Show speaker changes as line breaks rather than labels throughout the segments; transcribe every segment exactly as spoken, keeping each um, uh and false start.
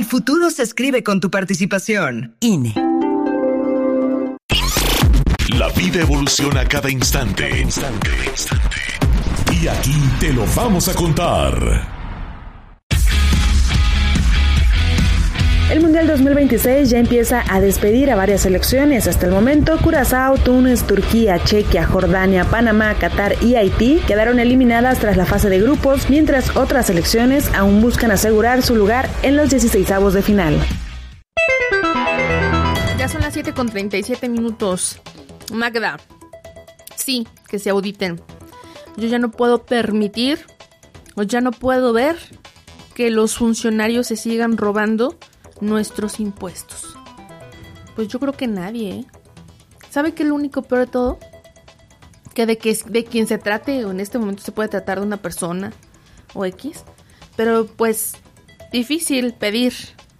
futuro se escribe con tu participación. I N E.
La vida evoluciona a cada instante. Instante, instante. Y aquí te lo vamos a contar.
El Mundial dos mil veintiséis ya empieza a despedir a varias selecciones. Hasta el momento, Curazao, Túnez, Turquía, Chequia, Jordania, Panamá, Qatar y Haití quedaron eliminadas tras la fase de grupos, mientras otras selecciones aún buscan asegurar su lugar en los dieciseisavos de final.
Ya son las siete con treinta y siete minutos. Magda, sí, que se auditen. Yo ya no puedo permitir, o ya no puedo ver que los funcionarios se sigan robando nuestros impuestos. Pues yo creo que nadie, ¿eh? ¿Sabe qué es lo único peor de todo? Que de, que de quien se trate, o en este momento se puede tratar de una persona o X, pero pues difícil pedir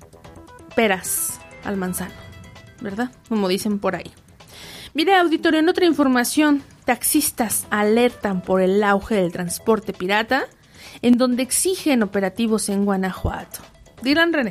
peras al manzano, ¿verdad? Como dicen por ahí. Mire, auditorio, en otra información, taxistas alertan por el auge del transporte pirata, en donde exigen operativos en Guanajuato. Dirán, René.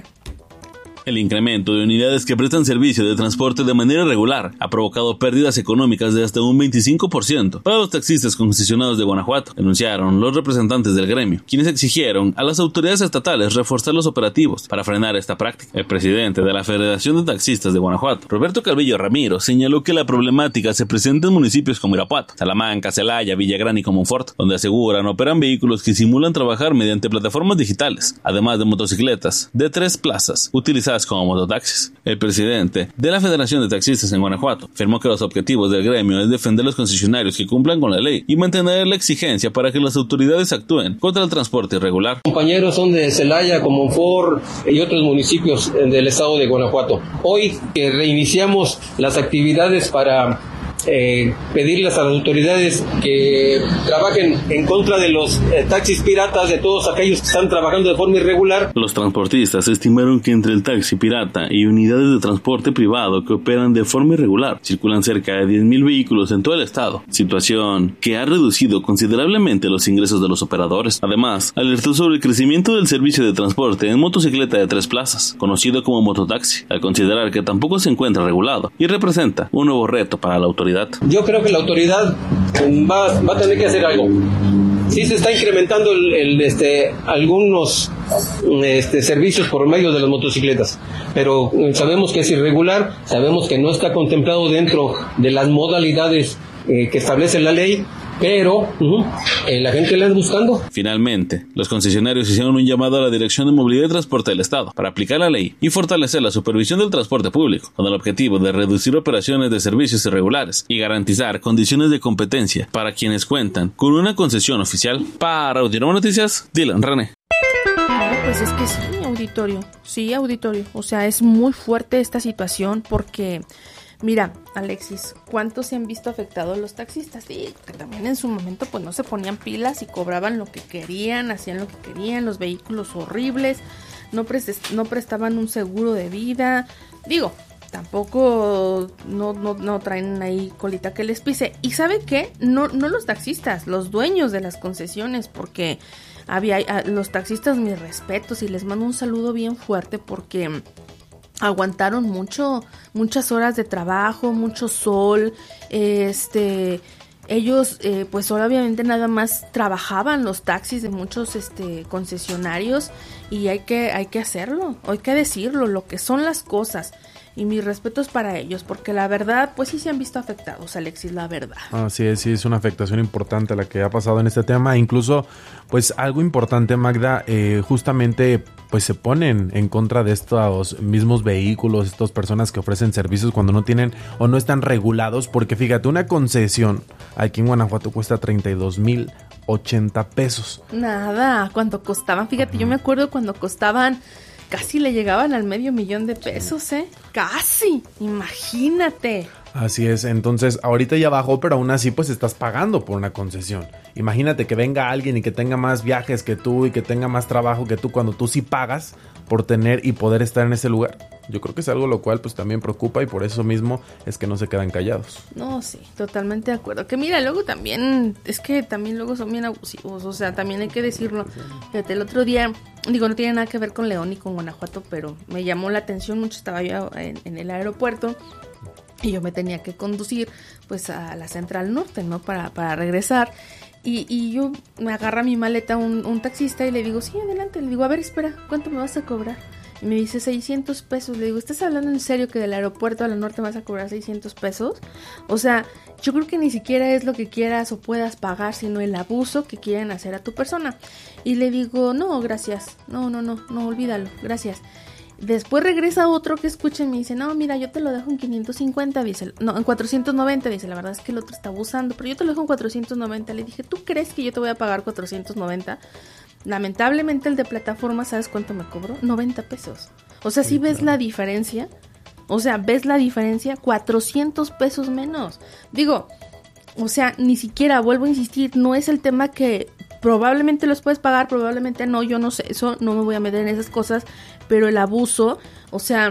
El incremento de unidades que prestan servicio de transporte de manera regular ha provocado pérdidas económicas de hasta un veinticinco por ciento para los taxistas concesionados de Guanajuato, denunciaron los representantes del gremio, quienes exigieron a las autoridades estatales reforzar los operativos para frenar esta práctica. El presidente de la Federación de Taxistas de Guanajuato, Roberto Calvillo Ramiro, señaló que la problemática se presenta en municipios como Irapuato, Salamanca, Celaya, Villagrán y Comonfort, donde aseguran operan vehículos que simulan trabajar mediante plataformas digitales, además de motocicletas de tres plazas utilizadas como mototaxis. El presidente de la Federación de Taxistas en Guanajuato afirmó que los objetivos del gremio es defender los concesionarios que cumplan con la ley y mantener la exigencia para que las autoridades actúen contra el transporte irregular.
Compañeros son de Celaya, Comonfort y otros municipios del estado de Guanajuato. Hoy que reiniciamos las actividades para Eh, pedirles a las autoridades que trabajen en contra de los eh, taxis piratas, de todos aquellos que están trabajando de forma irregular.
Los transportistas estimaron que entre el taxi pirata y unidades de transporte privado que operan de forma irregular, circulan cerca de diez mil vehículos en todo el estado, situación que ha reducido considerablemente los ingresos de los operadores. Además, alertó sobre el crecimiento del servicio de transporte en motocicleta de tres plazas, conocido como mototaxi, al considerar que tampoco se encuentra regulado y representa un nuevo reto para la autoridad.
Yo creo que la autoridad va, va a tener que hacer algo. Sí se está incrementando el, el, este, algunos este, servicios por medio de las motocicletas, pero sabemos que es irregular, sabemos que no está contemplado dentro de las modalidades eh, que establece la ley, pero uh, eh, la gente le anda buscando.
Finalmente, los concesionarios hicieron un llamado a la Dirección de Movilidad y Transporte del Estado para aplicar la ley y fortalecer la supervisión del transporte público, con el objetivo de reducir operaciones de servicios irregulares y garantizar condiciones de competencia para quienes cuentan con una concesión oficial. Para Auditorio Noticias, Dylan René.
Pues es que sí, auditorio, sí, auditorio, o sea, es muy fuerte esta situación porque... Mira, Alexis, ¿cuántos se han visto afectados los taxistas? Sí, que también en su momento pues no se ponían pilas y cobraban lo que querían, hacían lo que querían, los vehículos horribles, no, pres- no prestaban un seguro de vida. Digo, tampoco no, no, no traen ahí colita que les pise. ¿Y sabe qué? No, no los taxistas, los dueños de las concesiones, porque había a los taxistas mis respetos y les mando un saludo bien fuerte porque... aguantaron mucho, muchas horas de trabajo, mucho sol, este, ellos eh, pues obviamente nada más trabajaban los taxis de muchos este concesionarios y hay que, hay que hacerlo, hay que decirlo, lo que son las cosas. Y mis respetos para ellos, porque la verdad, pues sí se han visto afectados, Alexis, la verdad.
Así es, sí, es una afectación importante la que ha pasado en este tema. Incluso, pues algo importante, Magda, eh, justamente pues se ponen en contra de estos mismos vehículos, estas personas que ofrecen servicios cuando no tienen o no están regulados, porque fíjate, una concesión aquí en Guanajuato cuesta treinta y dos mil ochenta pesos.
Nada, cuando costaban, fíjate, uh-huh. Yo me acuerdo cuando costaban... Casi le llegaban al medio millón de pesos, ¿eh? Casi, imagínate.
Así es, entonces ahorita ya bajó, pero aún así pues estás pagando por una concesión. Imagínate que venga alguien y que tenga más viajes que tú y que tenga más trabajo que tú cuando tú sí pagas por tener y poder estar en ese lugar. Yo creo que es algo lo cual pues también preocupa y por eso mismo es que no se quedan callados.
No, sí, totalmente de acuerdo. Que mira, luego también, es que también luego son bien abusivos, o sea, también hay que decirlo. Fíjate, el otro día, digo, no tiene nada que ver con León ni con Guanajuato, pero me llamó la atención mucho, estaba yo en, en el aeropuerto y yo me tenía que conducir pues a la Central Norte, ¿no? Para, para regresar. Y, y yo me agarra mi maleta un, un taxista y le digo, sí, adelante. Le digo, a ver, espera, ¿cuánto me vas a cobrar? Y me dice seiscientos pesos. Le digo, ¿estás hablando en serio que del aeropuerto a la norte vas a cobrar seiscientos pesos? O sea, yo creo que ni siquiera es lo que quieras o puedas pagar, sino el abuso que quieren hacer a tu persona. Y le digo, no, gracias. No, no, no, no, olvídalo, gracias. Después regresa otro que escucha y me dice, no, mira, yo te lo dejo en quinientos cincuenta, dice, no, en cuatrocientos noventa, dice, la verdad es que el otro está abusando, pero yo te lo dejo en cuatrocientos noventa. Le dije, ¿tú crees que yo te voy a pagar cuatrocientos noventa? Lamentablemente el de plataforma, ¿sabes cuánto me cobró? noventa pesos. O sea, si ¿sí ves la diferencia? O sea, ¿ves la diferencia? cuatrocientos pesos menos. Digo, o sea, ni siquiera, vuelvo a insistir, no es el tema que probablemente los puedes pagar, probablemente no, yo no sé eso, no me voy a meter en esas cosas, pero el abuso, o sea,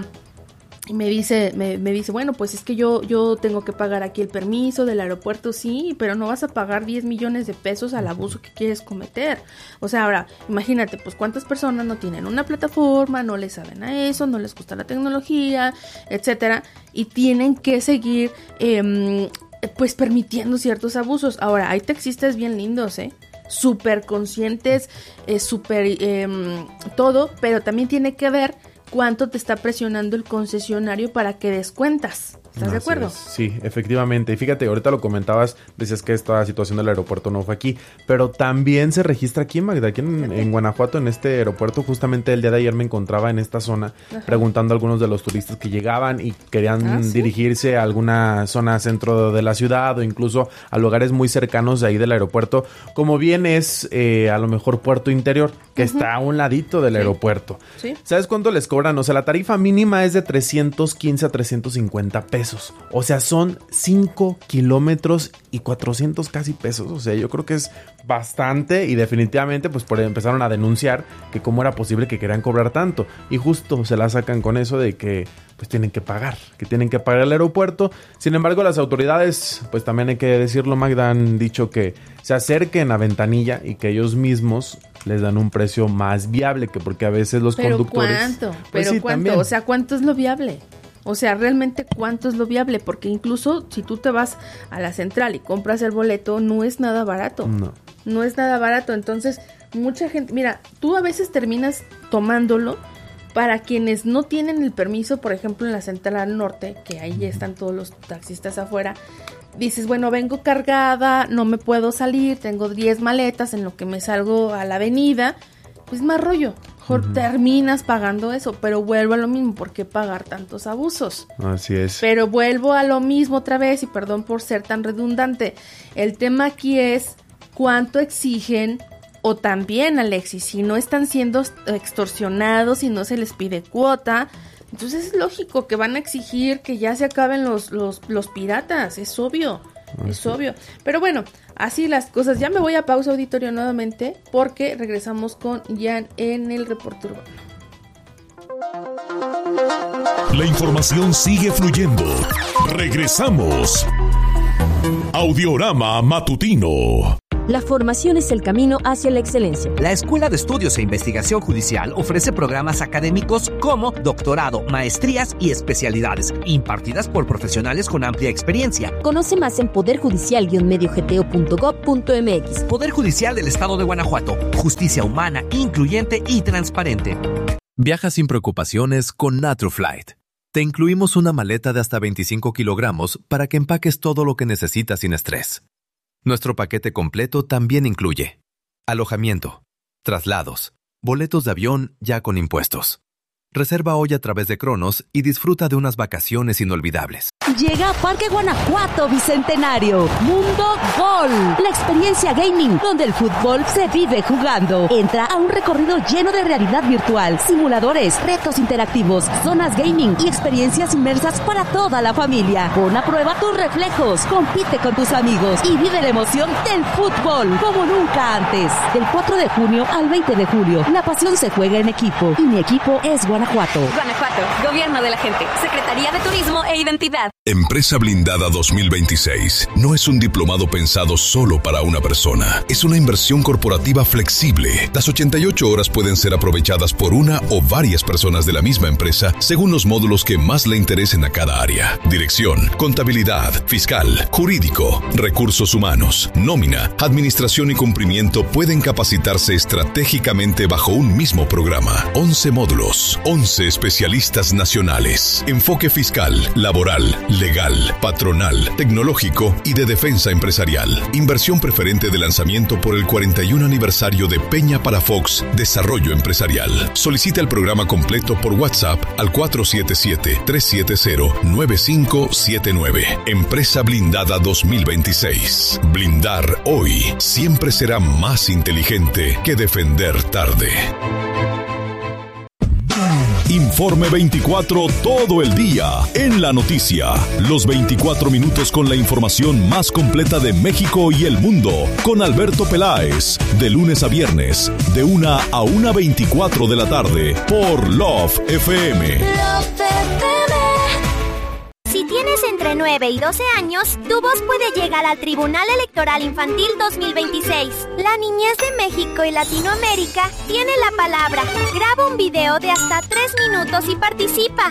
me dice, me, me dice, bueno, pues es que yo, yo tengo que pagar aquí el permiso del aeropuerto, sí, pero no vas a pagar diez millones de pesos al abuso que quieres cometer. O sea, ahora, imagínate, pues cuántas personas no tienen una plataforma, no le saben a eso, no les gusta la tecnología, etcétera, y tienen que seguir, eh, pues permitiendo ciertos abusos. Ahora, hay taxistas bien lindos, ¿eh? Súper conscientes, eh, súper eh, todo, pero también tiene que ver cuánto te está presionando el concesionario para que des cuentas. ¿Estás de acuerdo?
Sí, efectivamente. Y fíjate, ahorita lo comentabas, decías que esta situación del aeropuerto no fue aquí, pero también se registra aquí, Magda, aquí en, en Guanajuato, en este aeropuerto. Justamente el día de ayer me encontraba en esta zona, ajá, preguntando a algunos de los turistas que llegaban y querían ah, ¿sí? dirigirse a alguna zona centro de la ciudad o incluso a lugares muy cercanos de ahí del aeropuerto, como bien es eh, a lo mejor Puerto Interior, que uh-huh. está a un ladito del sí. aeropuerto. ¿Sí? ¿Sabes cuánto les cobran? O sea, la tarifa mínima es de trescientos quince a trescientos cincuenta pesos. O sea, son cinco kilómetros y cuatrocientos casi pesos. O sea, yo creo que es bastante y definitivamente pues por empezaron a denunciar que cómo era posible que querían cobrar tanto. Y justo se la sacan con eso de que pues tienen que pagar, que tienen que pagar el aeropuerto. Sin embargo, las autoridades, pues también hay que decirlo, Magda, han dicho que se acerquen a Ventanilla y que ellos mismos les dan un precio más viable, que porque a veces los
¿Pero
conductores...
¿Cuánto?
Pues
¿Pero
sí,
cuánto?
también.
O sea, ¿cuánto es lo viable? O sea, realmente cuánto es lo viable, porque incluso si tú te vas a la central y compras el boleto, no es nada barato.
No.
No es nada barato, entonces mucha gente, mira, tú a veces terminas tomándolo para quienes no tienen el permiso, por ejemplo en la Central Norte, que ahí ya están todos los taxistas afuera, dices, bueno, vengo cargada, no me puedo salir, tengo diez maletas en lo que me salgo a la avenida, pues más rollo. Mejor uh-huh. terminas pagando eso, pero vuelvo a lo mismo, ¿por qué pagar tantos abusos?
Así es.
Pero vuelvo a lo mismo otra vez, y perdón por ser tan redundante, el tema aquí es cuánto exigen, o también, Alexis, si no están siendo extorsionados, si no se les pide cuota, entonces es lógico que van a exigir que ya se acaben los, los, los piratas, es obvio. Es obvio, pero bueno, así las cosas. Ya me voy a pausa, auditorio, nuevamente, porque regresamos con Jan en el reporte urbano.
La información sigue fluyendo. Regresamos. Audiorama Matutino.
La formación es el camino hacia la excelencia.
La Escuela de Estudios e Investigación Judicial ofrece programas académicos como doctorado, maestrías y especialidades, impartidas por profesionales con amplia experiencia.
Conoce más en poder judicial guion medio g t o punto gob punto m x.
Poder Judicial del Estado de Guanajuato. Justicia humana, incluyente y transparente.
Viaja sin preocupaciones con Naturflight. Te incluimos una maleta de hasta veinticinco kilogramos para que empaques todo lo que necesitas sin estrés. Nuestro paquete completo también incluye alojamiento, traslados, boletos de avión ya con impuestos. Reserva hoy a través de Cronos y disfruta de unas vacaciones inolvidables.
Llega a Parque Guanajuato Bicentenario, Mundo Gol, la experiencia gaming donde el fútbol se vive jugando. Entra a un recorrido lleno de realidad virtual, simuladores, retos interactivos, zonas gaming y experiencias inmersas para toda la familia. Pon a prueba tus reflejos, compite con tus amigos y vive la emoción del fútbol como nunca antes. Del cuatro de junio al veinte de julio, la pasión se juega en equipo y mi equipo es Guanajuato.
Guanajuato. Perfecto. Gobierno de la gente. Secretaría de Turismo e Identidad.
Empresa Blindada dos mil veintiséis no es un diplomado pensado solo para una persona. Es una inversión corporativa flexible. Las ochenta y ocho horas pueden ser aprovechadas por una o varias personas de la misma empresa según los módulos que más le interesen a cada área. Dirección, contabilidad, fiscal, jurídico, recursos humanos, nómina, administración y cumplimiento pueden capacitarse estratégicamente bajo un mismo programa. once módulos, once especialistas nacionales. Enfoque fiscal, laboral, legal, patronal, tecnológico y de defensa empresarial. Inversión preferente de lanzamiento por el cuarenta y uno aniversario de Peña para Fox Desarrollo Empresarial. Solicita el programa completo por WhatsApp al cuatro siete siete, tres siete cero, nueve cinco siete nueve. Empresa Blindada dos mil veintiséis. Blindar hoy siempre será más inteligente que defender tarde. Informe veinticuatro todo el día en la noticia. Los veinticuatro minutos con la información más completa de México y el mundo. Con Alberto Peláez. De lunes a viernes. De una a una veinticuatro de la tarde. Por Love F M.
Love F M. Si tienes entre nueve y doce años, tu voz puede llegar al Tribunal Electoral Infantil dos mil veintiséis. La niñez de México y Latinoamérica tiene la palabra. Graba un video de hasta tres minutos y participa.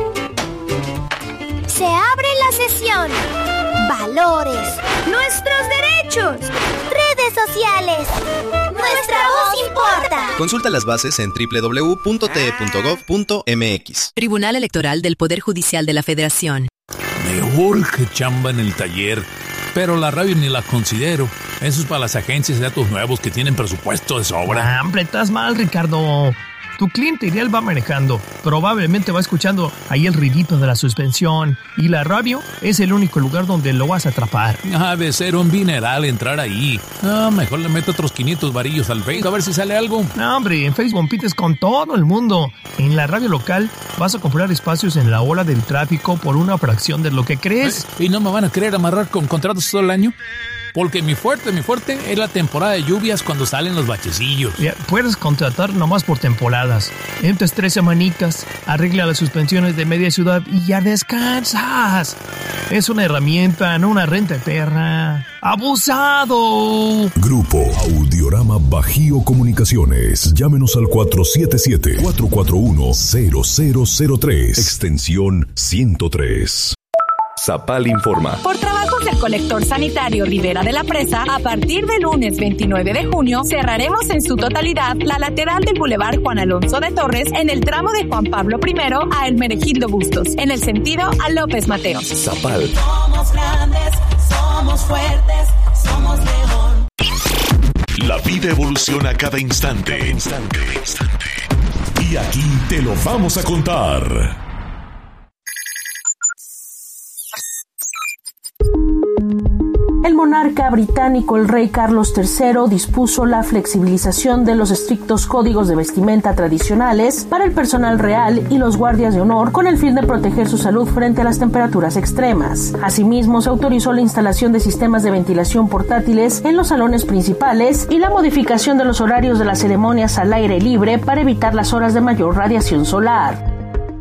Se abre la sesión. Valores. Nuestros derechos. Redes sociales. Nuestra voz importa.
Consulta las bases en doble u doble u doble u punto t e punto gov punto m x.
Tribunal Electoral del Poder Judicial de la Federación.
Me urge chamba en el taller, pero la radio ni la considero. Eso es para las agencias de datos nuevos que tienen presupuesto de sobra.
Ah, hombre, estás mal, Ricardo. Tu cliente ideal va manejando. Probablemente va escuchando ahí el ruidito de la suspensión. Y la radio es el único lugar donde lo vas a atrapar.
Ha de ser un dineral entrar ahí. Ah, mejor le meto otros quinientos varillos al Facebook a ver si sale algo.
No, hombre, en Facebook compites con todo el mundo. En la radio local vas a comprar espacios en la ola del tráfico por una fracción de lo que crees.
¿Y no me van a querer amarrar con contratos todo el año? Porque mi fuerte, mi fuerte es la temporada de lluvias cuando salen los bachecillos.
Ya, puedes contratar nomás por temporadas. Entres tres semanitas, arregla las suspensiones de media ciudad y ya descansas. Es una herramienta, no una renta perra. ¡Abusado!
Grupo Audiorama Bajío Comunicaciones. Llámenos al cuatro siete siete, cuatro cuatro uno, cero cero cero tres. Extensión ciento tres. Zapal informa.
Por trabajos del colector sanitario Rivera de la Presa, a partir del lunes veintinueve de junio, cerraremos en su totalidad la lateral del Boulevard Juan Alonso de Torres en el tramo de Juan Pablo primero a Hermenegildo Bustos, en el sentido a López Mateos.
Zapal.
Somos grandes, somos fuertes, somos León.
La vida evoluciona a cada instante. Instante, instante. Y aquí te lo vamos a contar.
El monarca británico, el rey Carlos tercero, dispuso la flexibilización de los estrictos códigos de vestimenta tradicionales para el personal real y los guardias de honor con el fin de proteger su salud frente a las temperaturas extremas. Asimismo, se autorizó la instalación de sistemas de ventilación portátiles en los salones principales y la modificación de los horarios de las ceremonias al aire libre para evitar las horas de mayor radiación solar.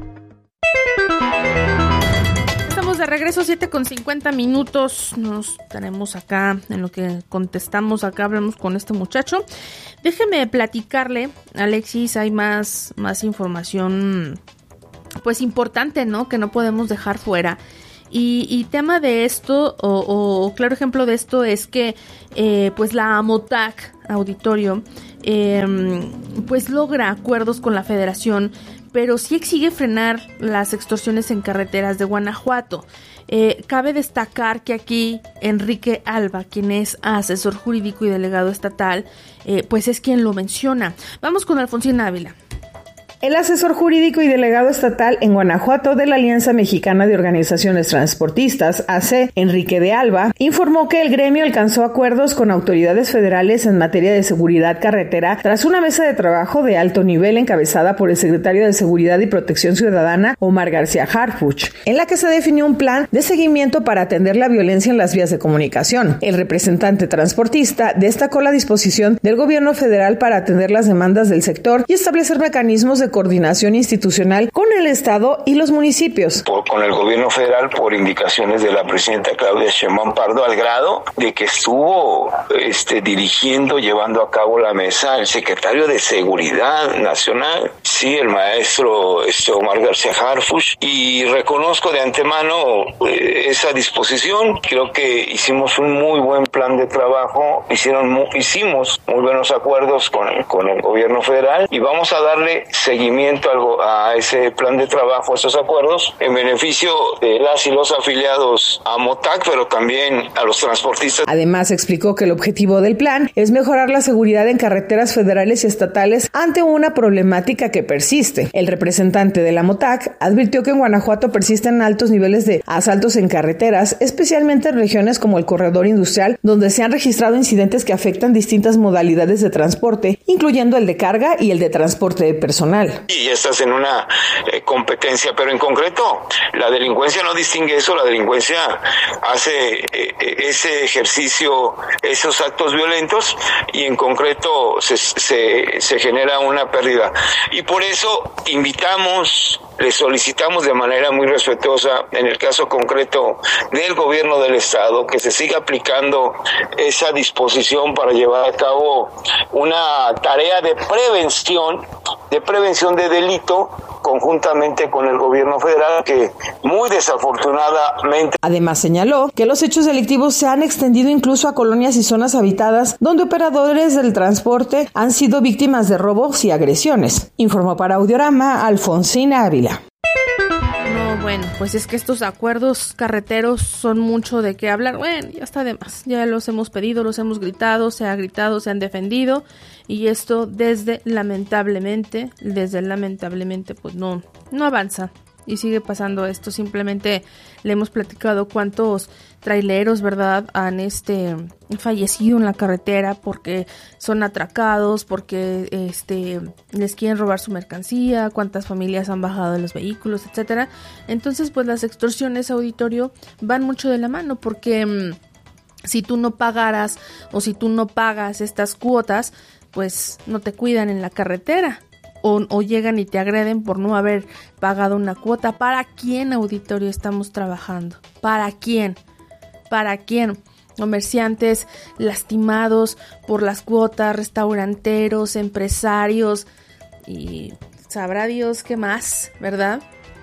De regreso, siete con cincuenta minutos. Nos tenemos acá en lo que contestamos. Acá hablamos con este muchacho. Déjeme platicarle, Alexis. Hay más, más información, pues importante, ¿no? Que no podemos dejar fuera. Y, y tema de esto, o, o claro ejemplo de esto, es que eh, pues la AMOTAC, auditorio, eh, pues logra acuerdos con la Federación, pero sí exige frenar las extorsiones en carreteras de Guanajuato. Eh, cabe destacar que aquí Enrique Alba, quien es asesor jurídico y delegado estatal, eh, pues es quien lo menciona. Vamos con Alfonsín Ávila.
El asesor jurídico y delegado estatal en Guanajuato de la Alianza Mexicana de Organizaciones Transportistas, A C, Enrique de Alba, informó que el gremio alcanzó acuerdos con autoridades federales en materia de seguridad carretera tras una mesa de trabajo de alto nivel encabezada por el secretario de Seguridad y Protección Ciudadana, Omar García Harfuch, en la que se definió un plan de seguimiento para atender la violencia en las vías de comunicación. El representante transportista destacó la disposición del gobierno federal para atender las demandas del sector y establecer mecanismos de coordinación institucional con el Estado y los municipios.
Por, con el gobierno federal por indicaciones de la presidenta Claudia Sheinbaum Pardo, al grado de que estuvo este, dirigiendo, llevando a cabo la mesa el secretario de Seguridad Nacional, sí, el maestro este, Omar García Harfuch, y reconozco de antemano eh, esa disposición. Creo que hicimos un muy buen plan de trabajo, hicieron mu- hicimos muy buenos acuerdos con, con el gobierno federal y vamos a darle seguimiento a, a ese plan de trabajo, a esos acuerdos, en beneficio de las y los afiliados a MOTAC, pero también a los transportistas.
Además, explicó que el objetivo del plan es mejorar la seguridad en carreteras federales y estatales ante una problemática que persiste. El representante de la MOTAC advirtió que en Guanajuato persisten altos niveles de asaltos en carreteras, especialmente en regiones como el corredor industrial, donde se han registrado incidentes que afectan distintas modalidades de transporte, incluyendo el de carga y el de transporte de personal.
Y estás en una eh, competencia, pero en concreto la delincuencia no distingue eso, la delincuencia hace eh, ese ejercicio, esos actos violentos y en concreto se, se, se genera una pérdida. Y por eso invitamos, le solicitamos de manera muy respetuosa, en el caso concreto del gobierno del estado, que se siga aplicando esa disposición para llevar a cabo una tarea de prevención, de prevención de delito, conjuntamente con el gobierno federal, que muy desafortunadamente...
Además señaló que los hechos delictivos se han extendido incluso a colonias y zonas habitadas, donde operadores del transporte han sido víctimas de robos y agresiones. Informó para Audiorama Alfonsina Ávila.
No, bueno, pues es que estos acuerdos carreteros son mucho de qué hablar. Bueno, ya está de más. Ya los hemos pedido, los hemos gritado, se ha gritado, se han defendido. Y esto desde lamentablemente, desde lamentablemente, pues no, no avanza. Y sigue pasando esto. Simplemente le hemos platicado cuántos traileros, ¿verdad?, han este fallecido en la carretera porque son atracados, porque este les quieren robar su mercancía, cuántas familias han bajado de los vehículos, etcétera. Entonces, pues las extorsiones, auditorio, van mucho de la mano porque mmm, si tú no pagaras o si tú no pagas estas cuotas, pues no te cuidan en la carretera. O, o llegan y te agreden por no haber pagado una cuota. ¿Para quién, auditorio, estamos trabajando? ¿Para quién? ¿Para quién? Comerciantes lastimados por las cuotas, restauranteros, empresarios y sabrá Dios qué más, ¿verdad?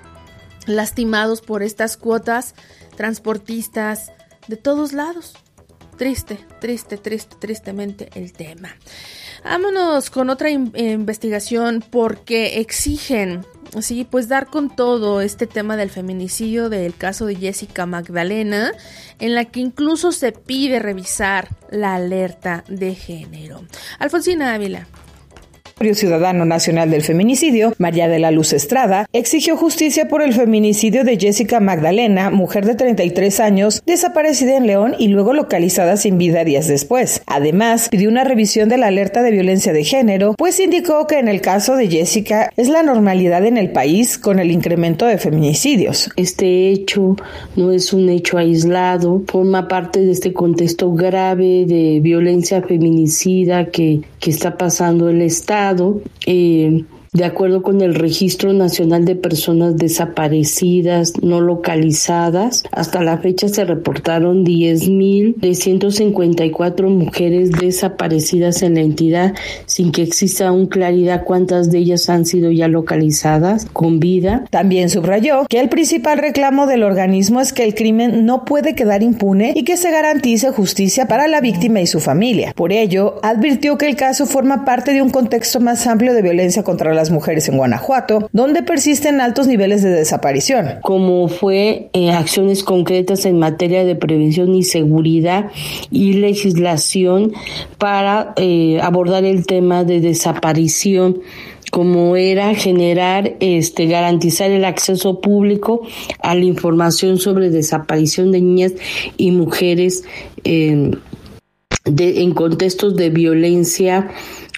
Lastimados por estas cuotas, transportistas de todos lados. Triste, triste, triste, tristemente el tema. Vámonos con otra in- investigación porque exigen, sí, pues dar con todo este tema del feminicidio del caso de Jessica Magdalena, en la que incluso se pide revisar la alerta de género. Alfonsina Ávila.
Ciudadano Nacional del Feminicidio, María de la Luz Estrada, exigió justicia por el feminicidio de Jessica Magdalena, mujer de treinta y tres años, desaparecida en León y luego localizada sin vida días después. Además, pidió una revisión de la alerta de violencia de género, pues indicó que en el caso de Jessica es la normalidad en el país con el incremento de feminicidios.
Este hecho no es un hecho aislado, forma parte de este contexto grave de violencia feminicida que, que está pasando el Estado. Eh, de acuerdo con el Registro Nacional de Personas Desaparecidas No Localizadas, hasta la fecha se reportaron diez mil trescientas cincuenta y cuatro mujeres desaparecidas en la entidad, sin que exista aún claridad cuántas de ellas han sido ya localizadas con vida.
También subrayó que el principal reclamo del organismo es que el crimen no puede quedar impune y que se garantice justicia para la víctima y su familia. Por ello, advirtió que el caso forma parte de un contexto más amplio de violencia contra la las mujeres en Guanajuato, donde persisten altos niveles de desaparición.
Como fue eh, acciones concretas en materia de prevención y seguridad y legislación para eh, abordar el tema de desaparición, como era generar, este, garantizar el acceso público a la información sobre desaparición de niñas y mujeres eh, de, en contextos de violencia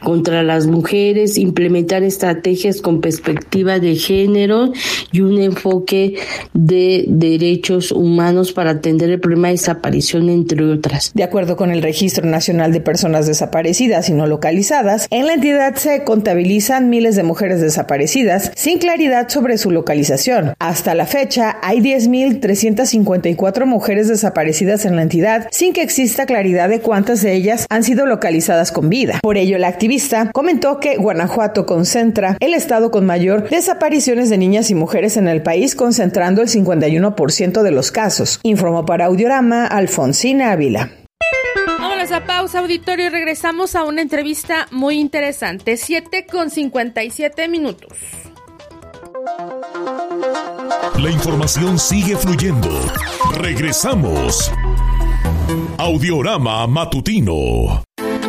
contra las mujeres, implementar estrategias con perspectiva de género y un enfoque de derechos humanos para atender el problema de desaparición, entre otras.
De acuerdo con el Registro Nacional de Personas Desaparecidas y No Localizadas, en la entidad se contabilizan miles de mujeres desaparecidas sin claridad sobre su localización. Hasta la fecha, hay diez mil trescientas cincuenta y cuatro mujeres desaparecidas en la entidad sin que exista claridad de cuántas de ellas han sido localizadas con vida. Por ello, la activista comentó que Guanajuato concentra el estado con mayor desapariciones de niñas y mujeres en el país, concentrando el cincuenta y uno por ciento de los casos. Informó para Audiorama Alfonsina Ávila.
Vámonos a pausa, auditorio, y regresamos a una entrevista muy interesante. siete con cincuenta y siete minutos.
La información sigue fluyendo. Regresamos. Audiorama Matutino.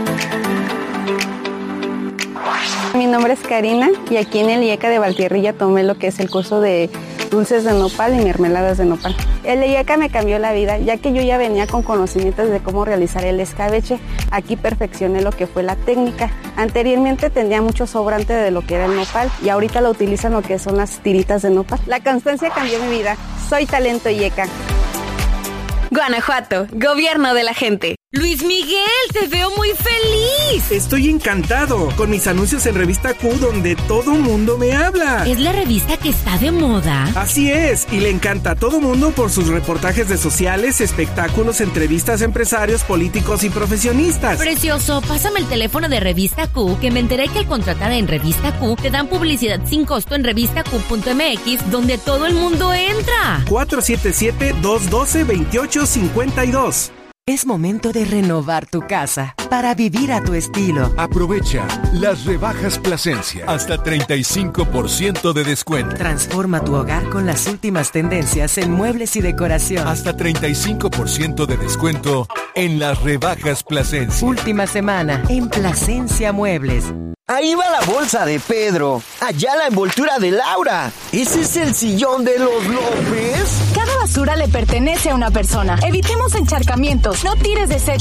Mi nombre es Karina y aquí en el IECA de Valtierrilla tomé lo que es el curso de dulces de nopal y mermeladas de nopal. El IECA me cambió la vida, ya que yo ya venía con conocimientos de cómo realizar el escabeche. Aquí perfeccioné lo que fue la técnica. Anteriormente tenía mucho sobrante de lo que era el nopal y ahorita lo utilizan lo que son las tiritas de nopal. La constancia cambió mi vida. Soy talento IECA.
Guanajuato, gobierno de la gente. Luis Miguel, te veo muy feliz.
Estoy encantado con mis anuncios en Revista Q, donde todo mundo me habla.
¿Es la revista que está de moda?
Así es, y le encanta a todo mundo por sus reportajes de sociales, espectáculos, entrevistas a empresarios, políticos y profesionistas.
Precioso, pásame el teléfono de Revista Q, que me enteré que al contratar en Revista Q te dan publicidad sin costo en revista q punto m x, donde todo el mundo entra.
cuatro siete siete, dos uno dos, dos ocho cinco dos.
Es momento de renovar tu casa para vivir a tu estilo.
Aprovecha las rebajas Plasencia. Hasta treinta y cinco por ciento de descuento.
Transforma tu hogar con las últimas tendencias en muebles y decoración.
Hasta treinta y cinco por ciento de descuento en las rebajas Plasencia.
Última semana en Plasencia Muebles.
Ahí va la bolsa de Pedro. Allá la envoltura de Laura. ¿Ese es el sillón de los López?
Cada basura le pertenece a una persona. Evitemos encharcamientos. No tires desechos.